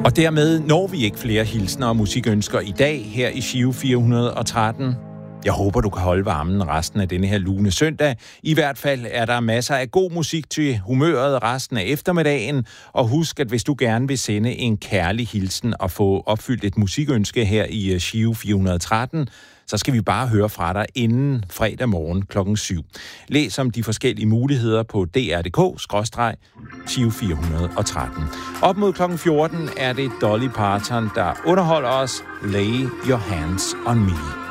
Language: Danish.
Og dermed når vi ikke flere hilsner og musikønsker i dag her i Giro 413. Jeg håber, du kan holde varmen resten af denne her lune søndag. I hvert fald er der masser af god musik til humøret resten af eftermiddagen. Og husk, at hvis du gerne vil sende en kærlig hilsen og få opfyldt et musikønske her i Giro 413, så skal vi bare høre fra dig inden fredag morgen klokken 7. Læs om de forskellige muligheder på dr.dk/Giro 413. Op mod klokken 14 er det Dolly Parton, der underholder os. Lay Your Hands on Me.